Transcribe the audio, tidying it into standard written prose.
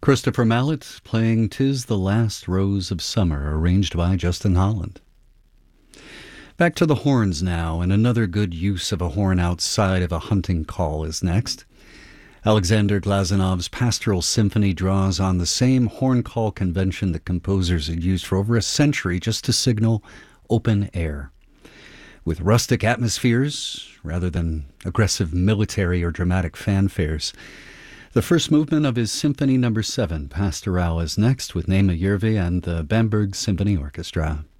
Christopher Mallet playing "'Tis the Last Rose of Summer," arranged by Justin Holland. Back to the horns now, and another good use of a horn outside of a hunting call is next. Alexander Glazunov's Pastoral Symphony draws on the same horn call convention that composers had used for over a century just to signal open air. With rustic atmospheres, rather than aggressive military or dramatic fanfares. The first movement of his Symphony No. 7, Pastoral, is next with Nema Järvi and the Bamberg Symphony Orchestra.